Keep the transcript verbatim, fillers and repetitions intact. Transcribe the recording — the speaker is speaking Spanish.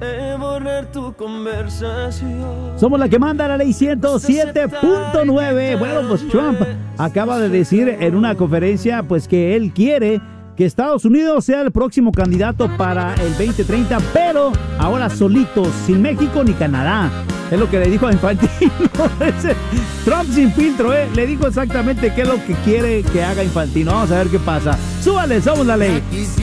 de borrar tu conversación. Somos la que manda la ley ciento siete punto nueve. Bueno, pues Trump acaba de decir en una conferencia pues que él quiere que Estados Unidos sea el próximo candidato para el veinte treinta, pero ahora solito, sin México ni Canadá. Es lo que le dijo a Infantino. Trump sin filtro, ¿eh? Le dijo exactamente qué es lo que quiere que haga Infantino. Vamos a ver qué pasa. Súbale, somos la ley.